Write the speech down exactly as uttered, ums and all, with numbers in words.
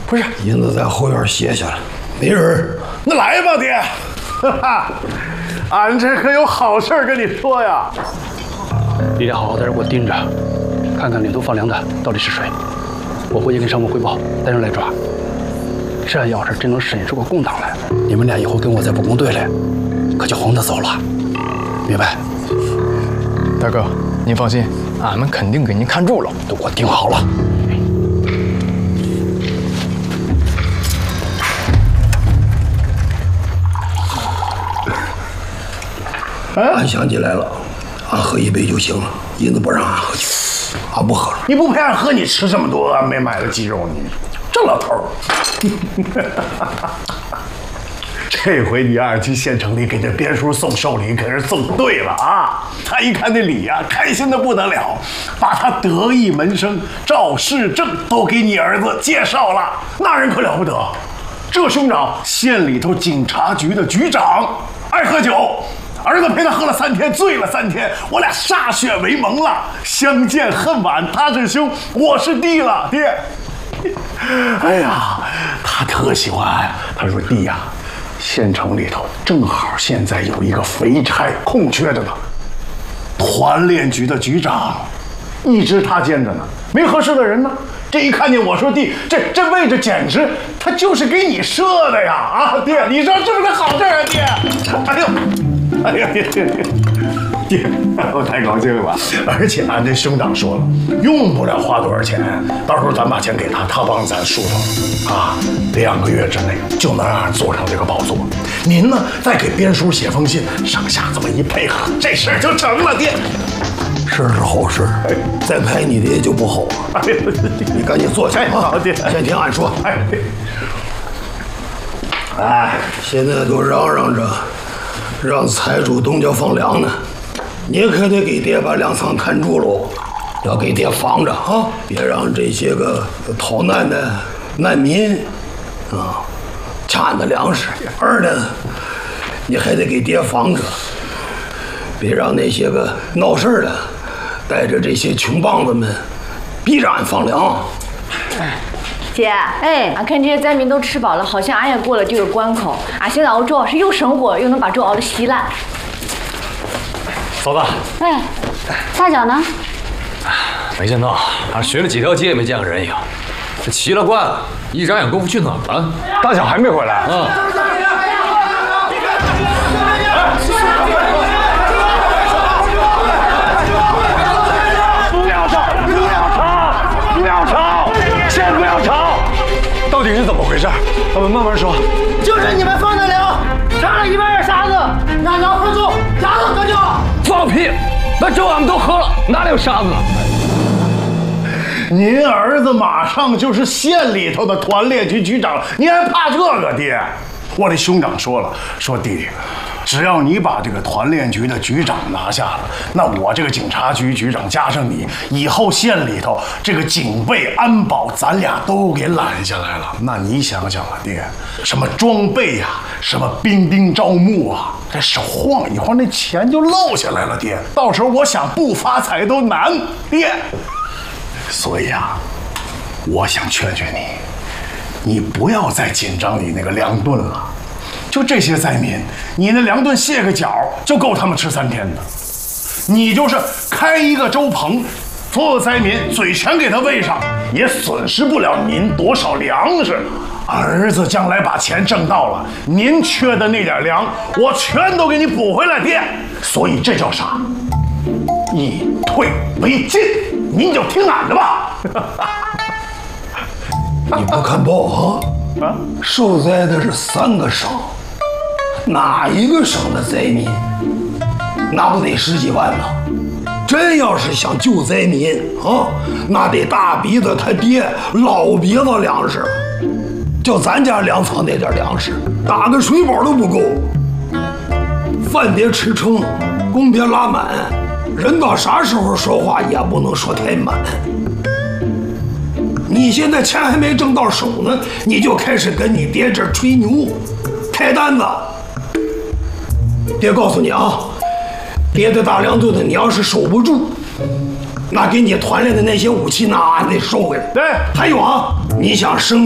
不是， 银子在后院歇下了，没人。 那来吧，爹。哈哈，俺这可有好事跟你说呀。 你得好好在这给我盯着，看看里头放粮的到底是谁。我回去跟上官汇报，带人来抓。这要是真能审出个共党来，你们俩以后跟我在部工队里，可就横着走了，明白？ 大哥，您放心，俺们肯定给您看住了， 都给我盯好了。 俺想起来了，俺喝一杯就行了，银子不让俺喝酒，俺不喝了。 你不陪俺喝，你吃这么多俺没买的鸡肉，你这老头儿。这回你二去县城里给这边叔送寿礼，可是送对了啊！他一看那礼呀、啊，开心的不得了，把他得意门生赵世正都给你儿子介绍了，那人可了不得。这兄长县里头警察局的局长，爱喝酒。儿子陪他喝了三天，醉了三天，我俩歃血为盟了，相见恨晚，他是兄，我是弟了，爹。哎呀，他特喜欢，他说弟呀，县城里头正好现在有一个肥差空缺着呢，团练局的局长，一直他兼着呢，没合适的人呢。这一看见我说弟，这这位置简直他就是给你设的呀！啊，爹，你说是不是个好事啊，爹？哎呦！哎呀，爹爹爹，爹，我太高兴了！而且俺这兄长说了，用不了花多少钱，到时候咱把钱给他，他帮咱梳头，啊，两个月之内就能让俺坐上这个宝座。您呢，再给边叔写封信，上下这么一配合，这事儿就成了，爹。 事是好事，再拍你的也就不好了。哎，你赶紧坐下啊！ 好，爹， 先听俺说。 哎， 哎，现在都嚷嚷着。让财主东家放粮呢，你可得给爹把粮仓看住喽，要给爹防着啊，别让这些个逃难的难民啊抢俺的粮食。二呢，你还得给爹防着，别让那些个闹事的带着这些穷棒子们逼着俺放粮。 姐，哎，俺看这些灾民都吃饱了，好像俺也过了这个关口。俺现在熬粥是又省火，又能把粥熬得稀烂。 嫂子， 哎，大脚呢？ 没见到，俺巡了几条街也没见个人影。这奇了怪了，一眨眼功夫去哪儿了？ 大脚还没回来。 嗯。 不要吵！不要吵！不要吵！先不要吵！ 到底是怎么回事？我们慢慢说。 就是你们放的粮，杀了一半的沙子，拿粮喝粥，牙都喝酒。 放屁！那粥俺们都喝了，哪里有沙子？ 您儿子马上就是县里头的团练局局长，您还怕这个爹？我的兄长说了，说弟弟，只要你把这个团练局的局长拿下了，那我这个警察局局长加上你，以后县里头这个警备安保，咱俩都给揽下来了。那你想想啊，爹，什么装备呀、啊，什么兵丁招募啊，这手晃一晃，那钱就漏下来了，爹。到时候我想不发财都难，爹。所以啊，我想劝劝你，你不要再紧张你那个粮顿了。就这些灾民，你那粮顿卸个脚就够他们吃三天的。你就是开一个粥棚，所有灾民嘴全给他喂上，也损失不了您多少粮食。儿子将来把钱挣到了，您缺的那点粮，我全都给你补回来，爹。所以这叫啥？以退为进。您就听俺的吧。 你不看报啊？啊，受灾的是三个省，哪一个省的灾民，那不得十几万呢？真要是想救灾民啊，那得大鼻子他爹老鼻子粮食，就咱家粮仓那点粮食，打个水饱都不够。饭别吃撑，弓别拉满。人到啥时候说话也不能说太满。你现在钱还没挣到手呢，你就开始跟你爹这儿吹牛，开单子。爹告诉你啊，爹的大粮顿的，你要是守不住，那给你团练的那些武器，那还得收回来。 对， 还有啊，你想生